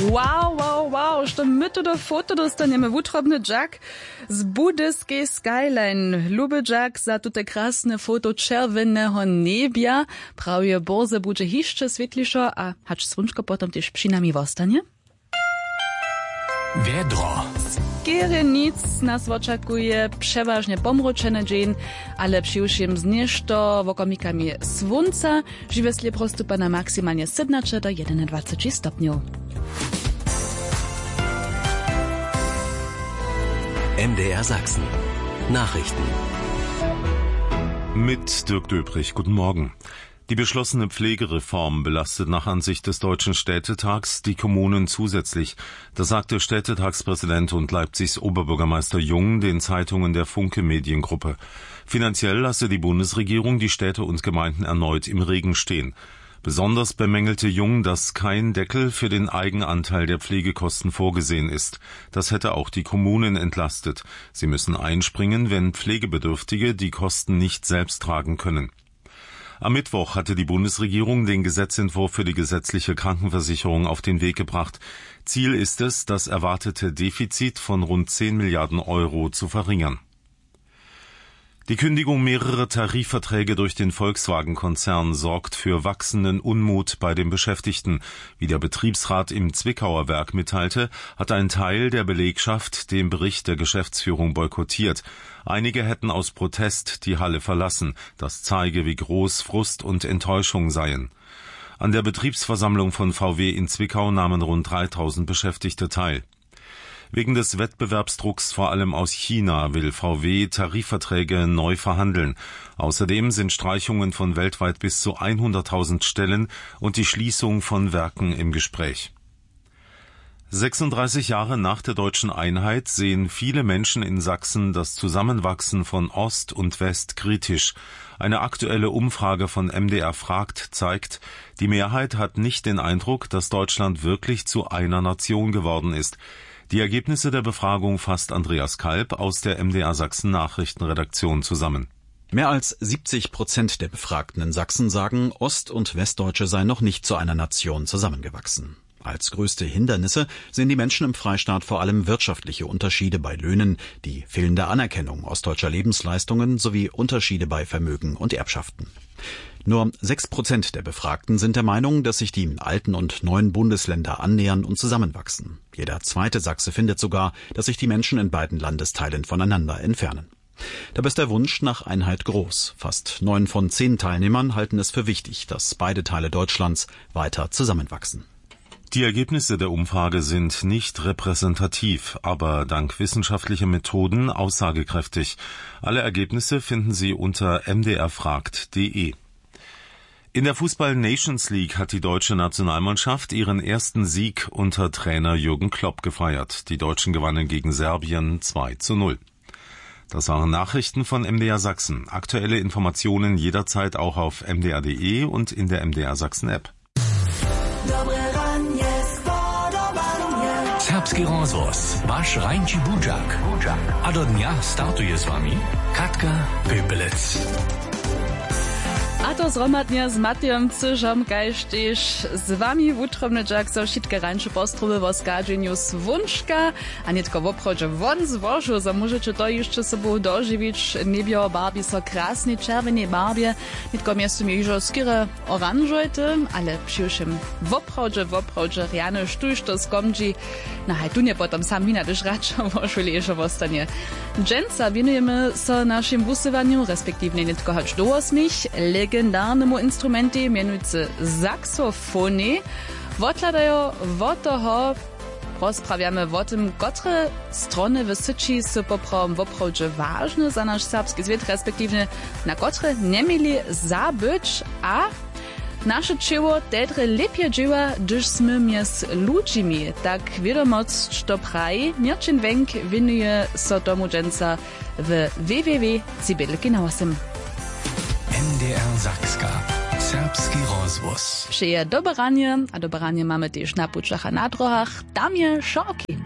Wow, što my tu do foto dostaniemy wutrobny Jack z budyskiej skyline. Luby Jack za tute krasne foto czerwonego niebia. Prawie borze będzie jeszcze świetliszo, a hacz słonczko potem też przy nami wostanie? Wiedro. Skiery nic nas oczekuje, przeważnie pomroczony dzień, ale przyjrzyjmy z nieszto wokomikami słońca, żywiesle prostupa na maksymalnie 17 do 21 stopniów. MDR Sachsen. Nachrichten. Mit Dirk Döbrich, guten Morgen. Die beschlossene Pflegereform belastet nach Ansicht des Deutschen Städtetags die Kommunen zusätzlich. Das sagte Städtetagspräsident und Leipzigs Oberbürgermeister Jung den Zeitungen der Funke Mediengruppe. Finanziell lasse die Bundesregierung die Städte und Gemeinden erneut im Regen stehen. Besonders bemängelte Jung, dass kein Deckel für den Eigenanteil der Pflegekosten vorgesehen ist. Das hätte auch die Kommunen entlastet. Sie müssen einspringen, wenn Pflegebedürftige die Kosten nicht selbst tragen können. Am Mittwoch hatte die Bundesregierung den Gesetzentwurf für die gesetzliche Krankenversicherung auf den Weg gebracht. Ziel ist es, das erwartete Defizit von rund 10 Milliarden Euro zu verringern. Die Kündigung mehrerer Tarifverträge durch den Volkswagen-Konzern sorgt für wachsenden Unmut bei den Beschäftigten. Wie der Betriebsrat im Zwickauer Werk mitteilte, hat ein Teil der Belegschaft den Bericht der Geschäftsführung boykottiert. Einige hätten aus Protest die Halle verlassen. Das zeige, wie groß Frust und Enttäuschung seien. An der Betriebsversammlung von VW in Zwickau nahmen rund 3000 Beschäftigte teil. Wegen des Wettbewerbsdrucks vor allem aus China will VW Tarifverträge neu verhandeln. Außerdem sind Streichungen von weltweit bis zu 100.000 Stellen und die Schließung von Werken im Gespräch. 36 Jahre nach der deutschen Einheit sehen viele Menschen in Sachsen das Zusammenwachsen von Ost und West kritisch. Eine aktuelle Umfrage von MDR fragt zeigt, die Mehrheit hat nicht den Eindruck, dass Deutschland wirklich zu einer Nation geworden ist. Die Ergebnisse der Befragung fasst Andreas Kalb aus der MDR Sachsen Nachrichtenredaktion zusammen. Mehr als 70% der Befragten in Sachsen sagen, Ost- und Westdeutsche seien noch nicht zu einer Nation zusammengewachsen. Als größte Hindernisse sehen die Menschen im Freistaat vor allem wirtschaftliche Unterschiede bei Löhnen, die fehlende Anerkennung ostdeutscher Lebensleistungen sowie Unterschiede bei Vermögen und Erbschaften. Nur 6% der Befragten sind der Meinung, dass sich die alten und neuen Bundesländer annähern und zusammenwachsen. Jeder zweite Sachse findet sogar, dass sich die Menschen in beiden Landesteilen voneinander entfernen. Dabei ist der Wunsch nach Einheit groß. Fast 9 von 10 Teilnehmern halten es für wichtig, dass beide Teile Deutschlands weiter zusammenwachsen. Die Ergebnisse der Umfrage sind nicht repräsentativ, aber dank wissenschaftlicher Methoden aussagekräftig. Alle Ergebnisse finden Sie unter mdrfragt.de. In der Fußball-Nations League hat die deutsche Nationalmannschaft ihren ersten Sieg unter Trainer Jürgen Klopp gefeiert. Die Deutschen gewannen gegen Serbien 2:0. Das waren Nachrichten von MDR Sachsen. Aktuelle Informationen jederzeit auch auf mdr.de und in der MDR Sachsen App. Serbski rozhlas, váš Rajnči Budžak. A do dňa startuje s vami Katka Pepelec. A to zhromadnie z Matejom Cyżom, kajsztyż z wami wutrobny Jack, so wszystkie rańsze postrowy w oskarżeniu swączka, a nie tylko w obchodzie won z wożu, so możecie to jeszcze sobą dożywić niebio barbi so krasnej czerwonej barbie, nie tylko miasto mi już skiery oranżojte, ale przyjszym w obchodzie riane sztuś to skomdzi, na hajtunie potem sam wina też raczej wożu leżo wostanie. Dżęca winujemy so naszym wusywaniu, respektywnie nie tylko choć do 8, legendarnemu instrumenty mianujúce saxofony. Wotladajo wo toho rozprawiamy o tym, kotre strony w Syči są poprawom woprawdźe ważne za nasz serbski zwiet, respektywnie na kotre nie mieli zabyć, a nasze cieło tedre lepiej dzieła, gdyż sme między ludźmi. Tak wiadomość, to praji, Mirčin Wenk winuje so tomu dżęca w www.cibelki8. MDR Sakska. Serbski rozhlas. Přeje dobranie, a dobranie mamy też na pučach a na drohach. Tam je Šorky.